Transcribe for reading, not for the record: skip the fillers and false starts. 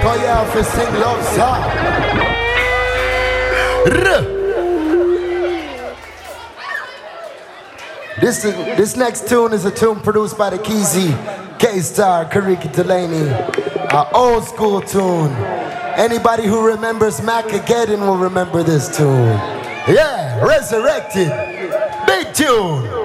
cause you have to sing love song. This next tune is a tune produced by the Keezy, K-Star, Kariki Delaney. An old school tune. Anybody who remembers Macageddon will remember this tune. Yeah, Resurrected. Big tune.